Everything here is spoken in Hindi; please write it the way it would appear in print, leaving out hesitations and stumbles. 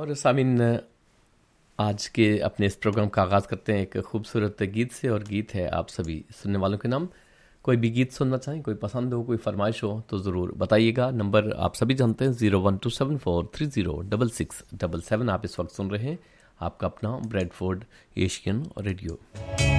और सामिन, आज के अपने इस प्रोग्राम का आगाज़ करते हैं एक खूबसूरत गीत से, और गीत है आप सभी सुनने वालों के नाम। कोई भी गीत सुनना चाहें, कोई पसंद हो, कोई फरमाइश हो तो ज़रूर बताइएगा। नंबर आप सभी जानते हैं 01274306677। आप इस वक्त सुन रहे हैं आपका अपना ब्रेडफोर्ड एशियन रेडियो।